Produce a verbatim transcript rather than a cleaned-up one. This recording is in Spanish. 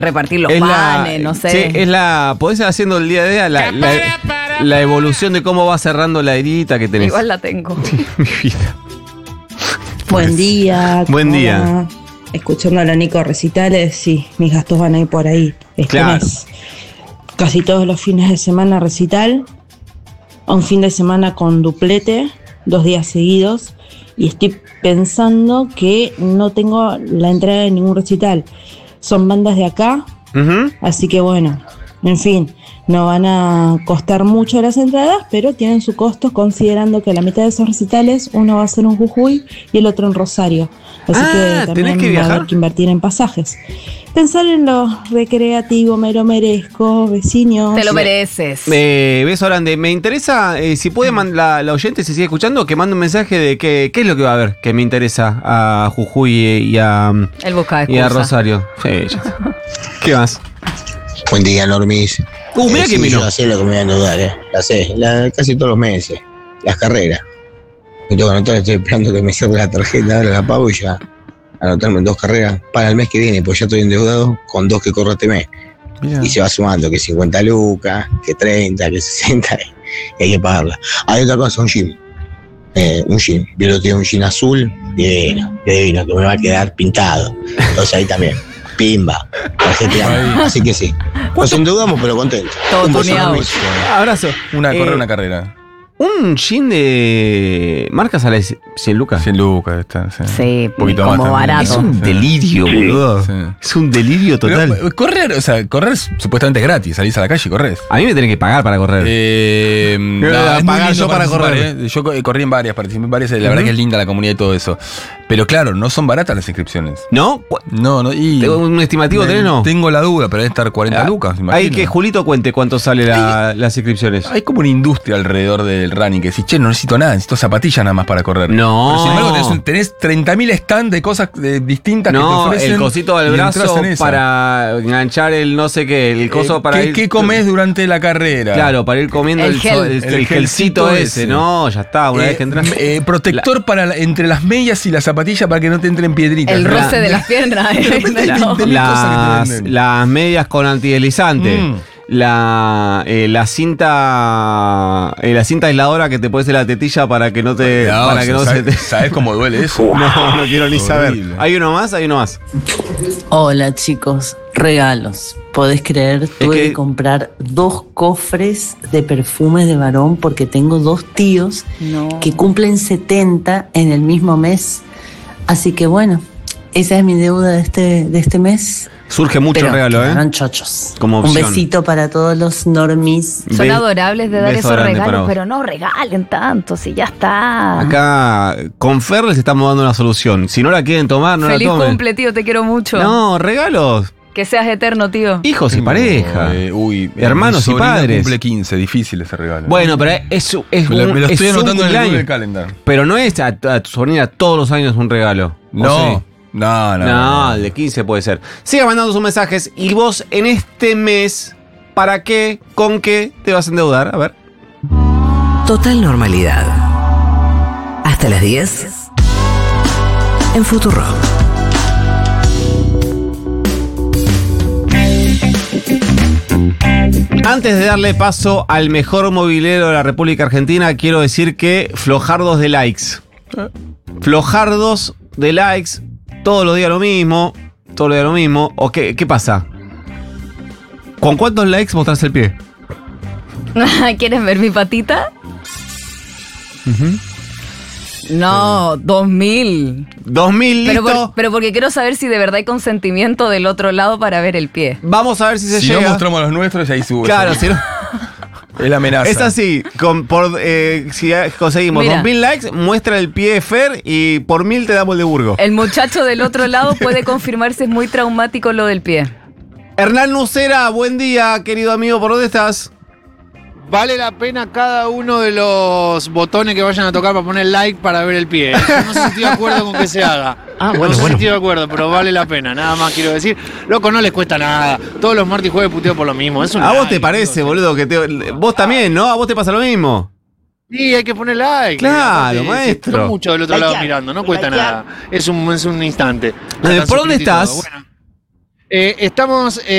repartir los Es panes, la, no sé. Sí, es la. Podés ir haciendo el día a día la, la, la evolución de cómo va cerrando la herida que tenés. Igual la tengo. Mi vida. Buen día. Buen ¿cómo día. va? Escuchando a la Nico recitales, sí, mis gastos van a ir por ahí. Este Claro. mes. Casi todos los fines de semana recital. Un fin de semana con duplete, dos días seguidos. Y estoy pensando que no tengo la entrada de ningún recital. Son bandas de acá, Uh-huh. así que bueno, en fin, no van a costar mucho las entradas, pero tienen su costo considerando que la mitad de esos recitales, uno va a ser en Jujuy y el otro en Rosario. Así Ah, que ¿tenés también que va a viajar? haber que invertir en pasajes. Pensar en lo recreativo, me lo merezco, vecinos. Te lo mereces. Eh, beso grande. Me interesa, eh, si puede man- la, la oyente, si sigue escuchando, que mande un mensaje de qué, qué es lo que va a haber, que me interesa a Jujuy y a, Él busca y a excusa. Rosario. Sí, ya está. ¿Qué más? Buen día, Normis. Uh, mira Eh, que sí, vino. yo ya sé lo que me voy a endeudar, ¿eh? La sé, la- casi todos los meses. Las carreras. Me tengo que anotar, estoy esperando que me cierre la tarjeta, ahora la pago y ya anotarme en dos carreras para el mes que viene, pues ya estoy endeudado con dos que corro este mes. Bien. Y se va sumando, que cincuenta lucas, que treinta, que sesenta, y hay que pagarla. Hay otra cosa, un gym. Eh, un gym. Yo lo tengo un gym azul, divino, divino, que me va a quedar pintado. Entonces ahí también. Pimba, tarjeteando. Así que sí. Nos endeudamos, pero contentos. Todo Un beso tuneado. enorme. Abrazo. Una Eh, correr, una carrera. Un jean de marca sale cien lucas. cien lucas está. Sí, Sí, un poquito como más también. barato. Es un Sí. delirio, boludo. Sí. Es un delirio total. Pero, correr, o sea, correr supuestamente es gratis. Salís a la calle y corres. A mí me tenés que pagar para correr. Eh, voy a nada, es muy pagar lindo yo para participar, correr. ¿eh? Yo co- corrí en varias, participé en varias. La verdad Ujú. que es linda la comunidad y todo eso. Pero claro, no son baratas las inscripciones. ¿No? Cu- No, no. Y ¿Tengo un estimativo tenés, no? Tengo la duda, pero debe estar cuarenta Ah, lucas. Hay imagino. que Julito cuente cuánto sale la- las inscripciones. Hay como una industria alrededor del running que decís, che, no necesito nada, necesito zapatillas nada más para correr. No. Pero sin embargo, tenés, un- tenés treinta mil stands de cosas eh, distintas que te No, ofrecen. el cosito del y entras brazo en esa. para enganchar el no sé qué, el coso Eh, para ¿qué, ir. ¿Qué comes durante la carrera? Claro, para ir comiendo El el, gel. so- el- El el gelcito gelcito ese. ese. No, ya está, una Eh, vez que entras. eh, protector para la- entre las medias y las zapatillas para que no te entren piedritas. El ¿no? roce de las piernas. De repente hay No. veinte mil cosas que te Las, venden. las medias con antideslizante. Mm. La, eh, la cinta eh, la cinta aisladora que te pones en la tetilla para que no te No, para que no ¿sabes, se te ¿Sabes cómo duele eso? no, no quiero ni saber. Horrible. Hay uno más, hay uno más. Hola chicos, regalos. ¿Podés creer? Tuve que- que comprar dos cofres de perfumes de varón porque tengo dos tíos No. que cumplen setenta en el mismo mes. Así que bueno, esa es mi deuda de este, de este mes. Surge mucho Pero regalo, quedaron ¿eh? chochos. Como Un opción. besito para todos los normis. Son Be- adorables de dar beso esos grande para regalos, vos. pero no regalen tanto, si ya está. Acá con Fer les estamos dando una solución. Si no la quieren tomar, no Feliz la tomen. cumple, tío, te quiero mucho. No, regalos. Que seas eterno, tío. Hijos y pareja. Eh, uy, Hermanos mi y sobrina padres. cumple quince, difícil ese regalo. Bueno, pero es, es, me lo, un- me lo es estoy un anotando en el cumpleaños. Google Calendar. Pero no es a, a tu sobrina todos los años un regalo. ¿O No, sí? no, no. No, el de quince puede ser. Siga mandando sus mensajes. Y vos en este mes, ¿para qué, con qué te vas a endeudar? A ver. Total normalidad. Hasta las diez. En Futuro. Antes de darle paso al mejor mobilero de la República Argentina, quiero decir que flojardos de likes. Flojardos de likes, todos los días lo mismo, todos los días lo mismo. ¿O qué, qué pasa? ¿Con cuántos likes mostrás el pie? ¿Quieres ver mi patita? No, dos mil. Dos mil, Pero, listo. por- pero porque quiero saber si de verdad hay consentimiento del otro lado para ver el pie. Vamos a ver si se Si llega. no mostramos los nuestros, ahí sube. Claro, si no. Es la amenaza. Es así, con, por, eh, si conseguimos Mira. dos mil likes, muestra el pie de Fer y por mil te damos el de Burgo. El muchacho del otro lado puede confirmar si es muy traumático lo del pie. Hernán Nucera, buen día, querido amigo, ¿por dónde estás? Vale la pena cada uno de los botones que vayan a tocar para poner like para ver el pie. Yo no sé si estoy de acuerdo con que se haga. Ah, no bueno, sé bueno. si estoy de acuerdo, pero vale la pena. Nada más quiero decir. Loco, no les cuesta nada. Todos los martes y jueves puteo por lo mismo. Es un ¿A vos like, te parece, digo, boludo? Que te, vos también, ¿no? ¿A vos te pasa lo mismo? Sí, hay que poner like. Claro, Aparte, maestro. Son muchos del otro lado Likear, mirando, no cuesta likear. nada. Es un, es un instante. Eh, Están ¿por dónde suscritos y todo. estás? Bueno. Eh, estamos. eh,